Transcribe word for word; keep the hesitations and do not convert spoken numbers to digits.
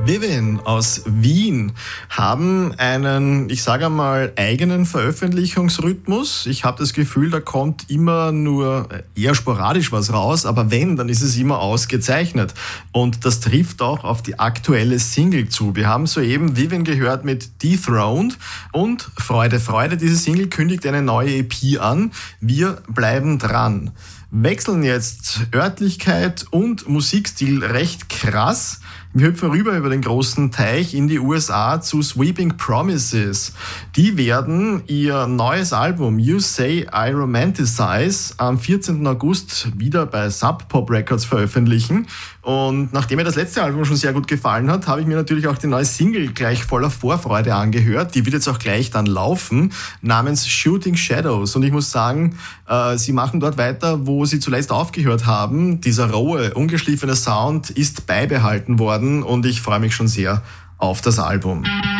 Vivian aus Wien haben einen, ich sage mal, eigenen Veröffentlichungsrhythmus. Ich habe das Gefühl, da kommt immer nur eher sporadisch was raus, aber wenn, dann ist es immer ausgezeichnet. Und das trifft auch auf die aktuelle Single zu. Wir haben soeben Vivian gehört mit Dethroned und Freude, Freude, diese Single kündigt eine neue E P an. Wir bleiben dran. Wechseln jetzt Örtlichkeit und Musikstil recht krass. Wir hüpfen rüber über den großen Teich in die U S A zu Sweeping Promises. Die werden ihr neues Album You Say I Romanticize am vierzehnten August wieder bei Sub Pop Records veröffentlichen. Und nachdem mir das letzte Album schon sehr gut gefallen hat, habe ich mir natürlich auch die neue Single gleich voller Vorfreude angehört. Die wird jetzt auch gleich dann laufen, namens Shooting Shadows. Und ich muss sagen, äh, sie machen dort weiter, wo sie zuletzt aufgehört haben. Dieser rohe, ungeschliffene Sound ist beibehalten worden und ich freue mich schon sehr auf das Album.